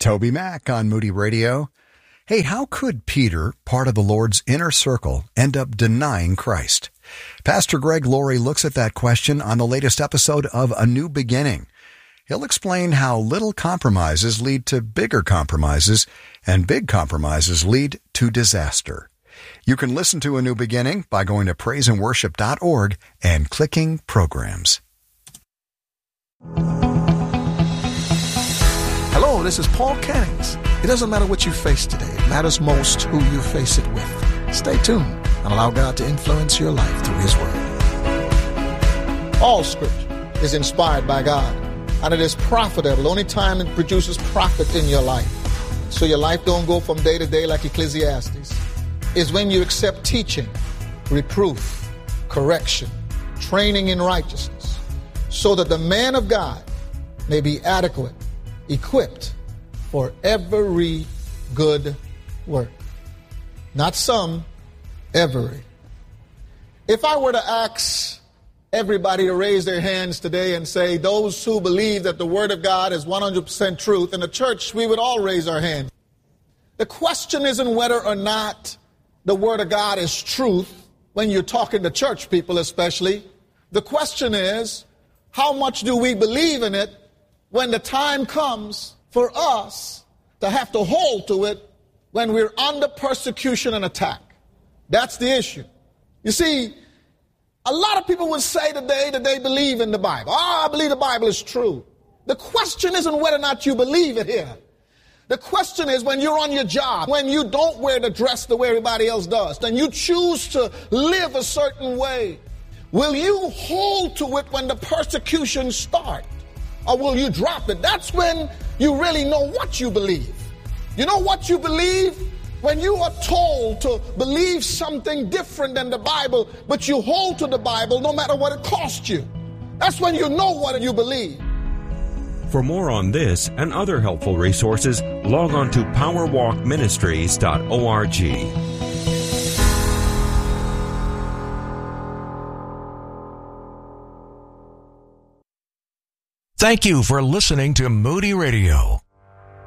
Toby Mack on Moody Radio. Hey, how could Peter, part of the Lord's inner circle, end up denying Christ? Pastor Greg Laurie looks at that question on the latest episode of A New Beginning. He'll explain how little compromises lead to bigger compromises, and big compromises lead to disaster. You can listen to A New Beginning by going to praiseandworship.org and clicking Programs. Hello, this is Paul Cannings. It doesn't matter what you face today. It matters most who you face it with. Stay tuned and allow God to influence your life through His Word. All Scripture is inspired by God, and it is profitable. The only time it produces profit in your life, so your life don't go from day to day like Ecclesiastes, is when you accept teaching, reproof, correction, training in righteousness, so that the man of God may be adequate, equipped for every good work. Not some, every. If I were to ask everybody to raise their hands today and say, those who believe that the Word of God is 100% truth, in the church we would all raise our hands. The question isn't whether or not the Word of God is truth, when you're talking to church people especially. The question is, how much do we believe in it when the time comes for us to have to hold to it when we're under persecution and attack? That's the issue. You see, a lot of people would say today that they believe in the Bible. I believe the Bible is true. The question isn't whether or not you believe it here. The question is, when you're on your job, when you don't wear the dress the way everybody else does, then you choose to live a certain way, will you hold to it when the persecution starts? Or will you drop it? That's when you really know what you believe. You know what you believe? When you are told to believe something different than the Bible, but you hold to the Bible no matter what it costs you. That's when you know what you believe. For more on this and other helpful resources, log on to powerwalkministries.org. Thank you for listening to Moody Radio.